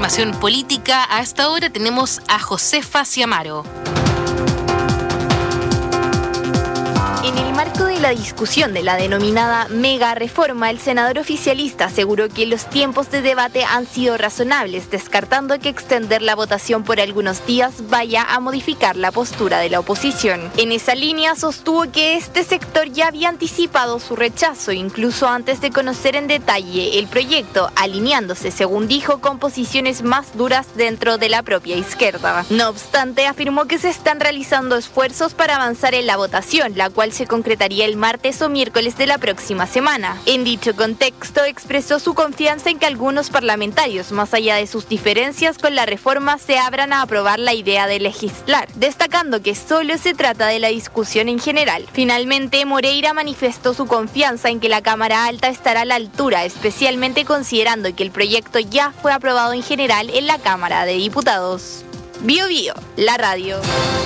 información política, a esta hora tenemos a Josefa Ciamaro. En el marco de la discusión de la denominada mega reforma, el senador oficialista aseguró que los tiempos de debate han sido razonables, descartando que extender la votación por algunos días vaya a modificar la postura de la oposición. En esa línea sostuvo que este sector ya había anticipado su rechazo, incluso antes de conocer en detalle el proyecto, alineándose, según dijo, con posiciones más duras dentro de la propia izquierda. No obstante, afirmó que se están realizando esfuerzos para avanzar en la votación, la cual se concretaría el martes o miércoles de la próxima semana. En dicho contexto, expresó su confianza en que algunos parlamentarios, más allá de sus diferencias con la reforma, se abran a aprobar la idea de legislar, destacando que solo se trata de la discusión en general. Finalmente, Moreira manifestó su confianza en que la Cámara Alta estará a la altura, especialmente considerando que el proyecto ya fue aprobado en general en la Cámara de Diputados. Bio Bio, la radio.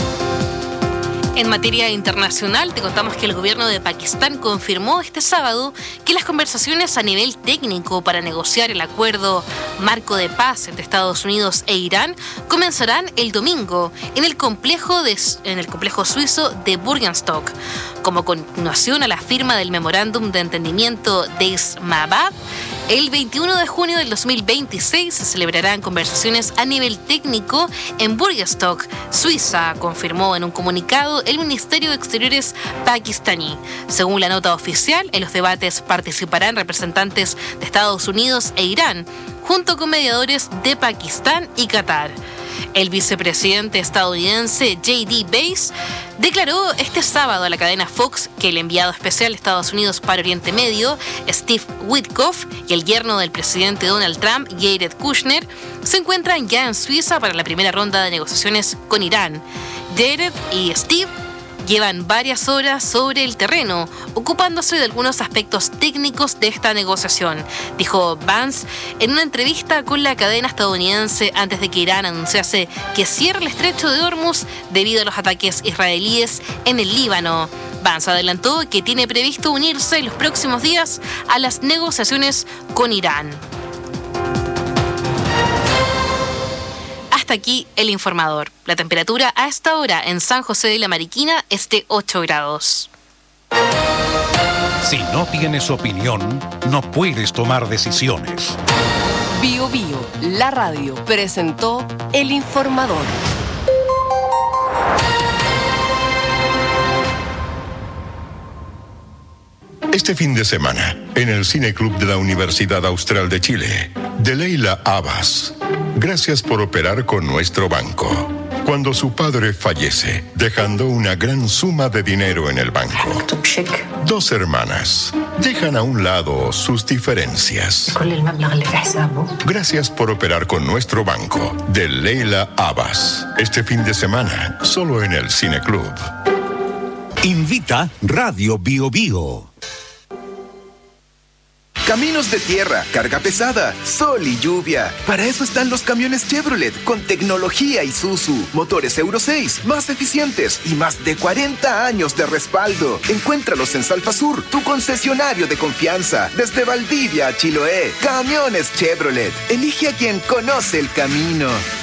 En materia internacional, te contamos que el gobierno de Pakistán confirmó este sábado que las conversaciones a nivel técnico para negociar el acuerdo marco de paz entre Estados Unidos e Irán comenzarán el domingo en el complejo suizo de Burgenstock. Como continuación a la firma del memorándum de entendimiento de Islamabad, el 21 de junio del 2026 se celebrarán conversaciones a nivel técnico en Burgenstock, Suiza, confirmó en un comunicado el Ministerio de Exteriores pakistaní. Según la nota oficial, en los debates participarán representantes de Estados Unidos e Irán, junto con mediadores de Pakistán y Qatar. El vicepresidente estadounidense J.D. Vance declaró este sábado a la cadena Fox que el enviado especial de Estados Unidos para Oriente Medio, Steve Witkoff, y el yerno del presidente Donald Trump, Jared Kushner, se encuentran ya en Suiza para la primera ronda de negociaciones con Irán. Jared y Steve llevan varias horas sobre el terreno, ocupándose de algunos aspectos técnicos de esta negociación, dijo Vance en una entrevista con la cadena estadounidense antes de que Irán anunciase que cierre el estrecho de Hormuz debido a los ataques israelíes en el Líbano. Vance adelantó que tiene previsto unirse en los próximos días a las negociaciones con Irán. Hasta aquí el informador. La temperatura a esta hora en San José de la Mariquina es de 8 grados. Si no tienes opinión, no puedes tomar decisiones. Bio Bio, la radio, presentó el informador. Este fin de semana, en el Cine Club de la Universidad Austral de Chile, de Leila Abbas. Gracias por operar con nuestro banco. Cuando su padre fallece, dejando una gran suma de dinero en el banco. Dos hermanas dejan a un lado sus diferencias. Gracias por operar con nuestro banco, de Leila Abbas. Este fin de semana, solo en el Cine Club. Invita Radio Bio Bio. Caminos de tierra, carga pesada, sol y lluvia. Para eso están los camiones Chevrolet con tecnología Isuzu, motores Euro 6, más eficientes y más de 40 años de respaldo. Encuéntralos en Salfasur, tu concesionario de confianza. Desde Valdivia a Chiloé, camiones Chevrolet. Elige a quien conoce el camino.